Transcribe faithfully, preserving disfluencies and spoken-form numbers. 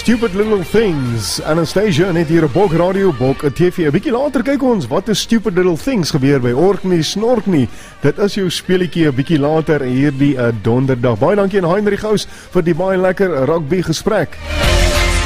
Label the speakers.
Speaker 1: Stupid Little Things. Anastasia net hier op Bok Radio, Bok T V. 'n Bietjie later kyk ons wat is Stupid Little Things gebeur by Orkney Snorkney. Dit is jou speletjie 'n bietjie later hierdie uh, donderdag. Baie dankie aan Heinrich Gous vir die baie lekker rugby gesprek.